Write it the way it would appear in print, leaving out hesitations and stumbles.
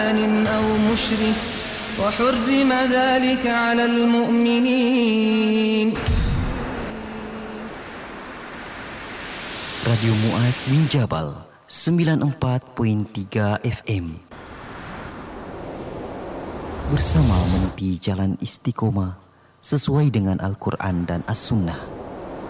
أو مشرك وحرم ذلك على المؤمنين. Radio Mu'ad min Jabal 94.3 FM bersama meniti jalan istiqomah sesuai dengan Al-Quran dan As-Sunnah.